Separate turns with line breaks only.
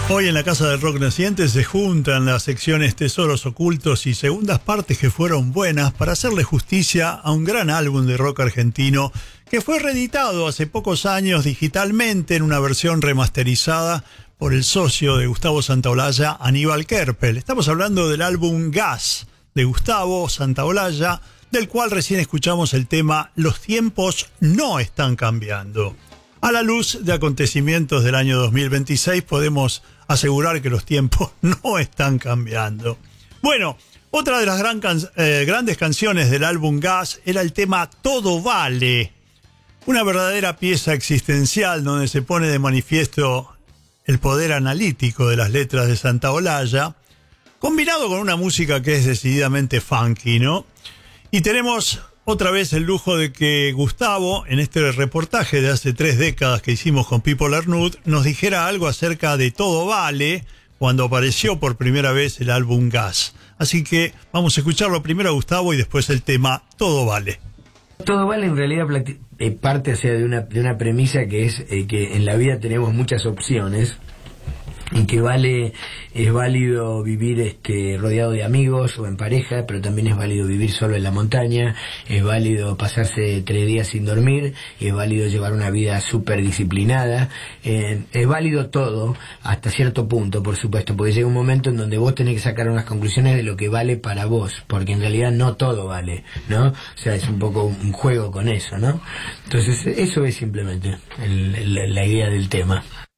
Hoy en la Casa del Rock Naciente se juntan las secciones Tesoros Ocultos y Segundas Partes que fueron buenas para hacerle justicia a un gran álbum de rock argentino que fue reeditado hace pocos años digitalmente en una versión remasterizada por el socio de Gustavo Santaolalla, Aníbal Kerpel. Estamos hablando del álbum Gas de Gustavo Santaolalla, del cual recién escuchamos el tema Los tiempos no están cambiando. A la luz de acontecimientos del año 2026 podemos asegurar que los tiempos no están cambiando. Bueno, otra de las grandes canciones del álbum Gas era el tema Todo Vale, una verdadera pieza existencial donde se pone de manifiesto el poder analítico de las letras de Santaolalla, combinado con una música que es decididamente funky, ¿no? Y tenemos otra vez el lujo de que Gustavo, en este reportaje de hace 3 décadas que hicimos con Pipo Lernud, nos dijera algo acerca de Todo Vale cuando apareció por primera vez el álbum Gas. Así que vamos a escucharlo primero a Gustavo y después el tema Todo Vale.
Todo Vale en realidad parte de una premisa que es que en la vida tenemos muchas opciones y que es válido vivir rodeado de amigos o en pareja, pero también es válido vivir solo en la montaña, es válido pasarse 3 días sin dormir, es válido llevar una vida súper disciplinada, es válido todo hasta cierto punto, por supuesto, porque llega un momento en donde vos tenés que sacar unas conclusiones de lo que vale para vos, porque en realidad no todo vale, ¿no? O sea, es un poco un juego con eso, ¿no? Entonces eso es simplemente la idea del tema.